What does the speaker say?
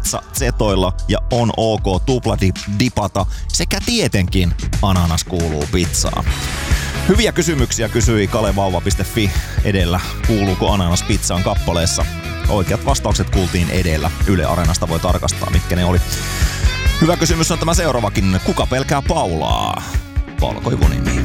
pizza zetoilla ja on ok tupladipata sekä tietenkin ananas kuuluu pizzaan. Hyviä kysymyksiä kysyi kalevauva.fi edellä. Kuuluuko ananas pizzaan kappaleessa? Oikeat vastaukset kuultiin edellä. Yle Areenasta voi tarkastaa, mitkä ne oli. Hyvä kysymys on tämä seuraavakin. Kuka pelkää Paulaa? Paula Koivunimi.